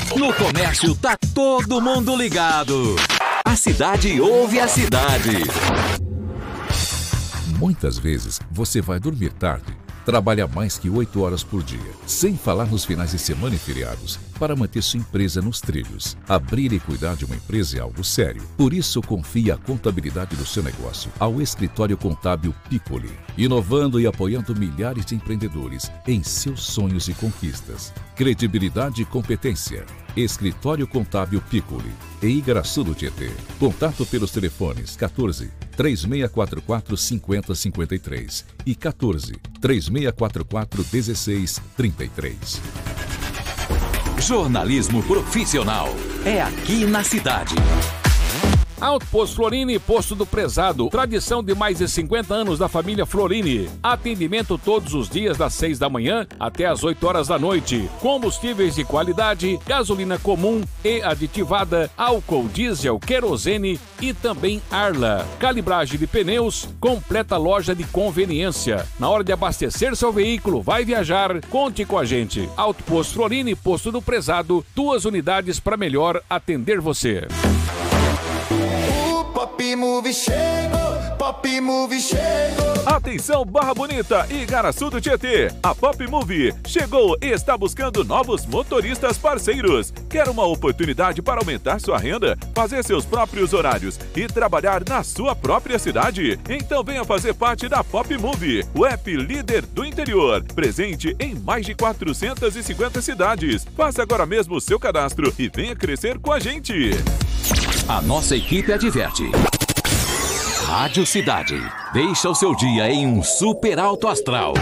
No comércio tá todo mundo ligado. A cidade ouve a cidade. Muitas vezes você vai dormir tarde, trabalha mais que 8 horas por dia, sem falar nos finais de semana e feriados, para manter sua empresa nos trilhos. Abrir e cuidar de uma empresa é algo sério. Por isso, confie a contabilidade do seu negócio ao Escritório Contábil Piccoli, inovando e apoiando milhares de empreendedores em seus sonhos e conquistas. Credibilidade e competência. Escritório Contábil Piccoli, em Igaraçu do Tietê. Contato pelos telefones 14 3644 5053 e 14 3644 1633. Jornalismo profissional é aqui na cidade. Alto Posto Florini, Posto do Prezado. Tradição de mais de 50 anos da família Florini. Atendimento todos os dias das 6 da manhã até as 8 horas da noite. Combustíveis de qualidade, gasolina comum e aditivada, álcool, diesel, querosene e também Arla. Calibragem de pneus, completa loja de conveniência. Na hora de abastecer seu veículo, vai viajar, conte com a gente. Alto Posto Florini, Posto do Prezado, 2 unidades para melhor atender você. Pop Move chegou, Pop Move chegou. Atenção Barra Bonita e Igaraçu do Tietê. A Pop Move chegou e está buscando novos motoristas parceiros. Quer uma oportunidade para aumentar sua renda, fazer seus próprios horários e trabalhar na sua própria cidade? Então venha fazer parte da Pop Move, o app líder do interior, presente em mais de 450 cidades. Faça agora mesmo o seu cadastro e venha crescer com a gente. A nossa equipe adverte. Rádio Cidade. Deixa o seu dia em um super alto astral.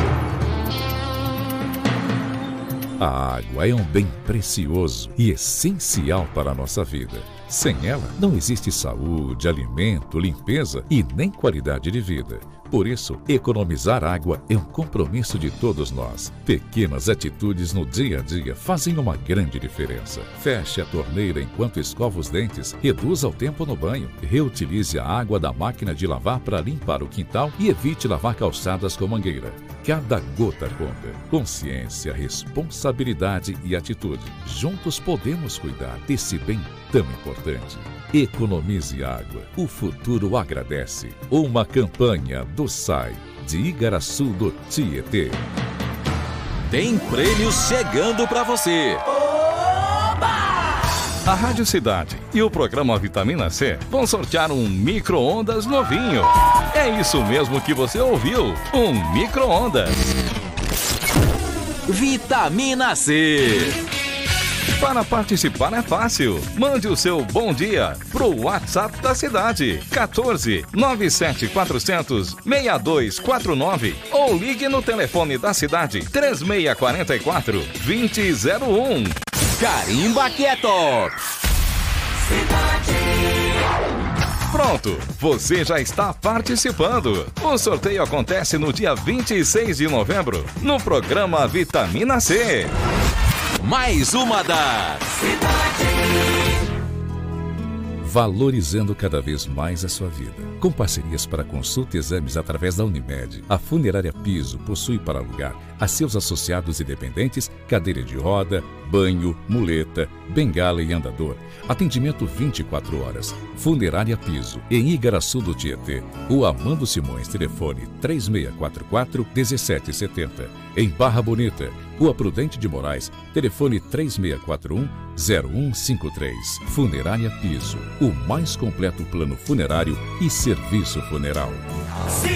A água é um bem precioso e essencial para a nossa vida. Sem ela, não existe saúde, alimento, limpeza e nem qualidade de vida. Por isso, economizar água é um compromisso de todos nós. Pequenas atitudes no dia a dia fazem uma grande diferença. Feche a torneira enquanto escova os dentes, reduza o tempo no banho, reutilize a água da máquina de lavar para limpar o quintal e evite lavar calçadas com mangueira. Cada gota conta. Consciência, responsabilidade e atitude. Juntos podemos cuidar desse bem tão importante. Economize água. O futuro agradece. Uma campanha do SAI de Igaraçu do Tietê. Tem prêmios chegando para você. A Rádio Cidade e o programa Vitamina C vão sortear um micro-ondas novinho. É isso mesmo que você ouviu, um micro-ondas. Vitamina C. Para participar é fácil. Mande o seu bom dia pro WhatsApp da cidade 14 97400 6249 ou ligue no telefone da cidade 3644 2001. Carimba que é top. Pronto, você já está participando. O sorteio acontece no dia 26 de novembro, no programa Vitamina C. Mais uma da Cidade. Valorizando cada vez mais a sua vida. Com parcerias para consulta e exames através da Unimed, a Funerária Piso possui para alugar a seus associados e dependentes cadeira de roda, banho, muleta, bengala e andador. Atendimento 24 horas. Funerária Piso, em Igaraçu do Tietê. Rua Amando Simões, telefone 3644-1770. Em Barra Bonita, Rua Prudente de Moraes, telefone 3641-0153. Funerária Piso, o mais completo plano funerário e serviço funeral.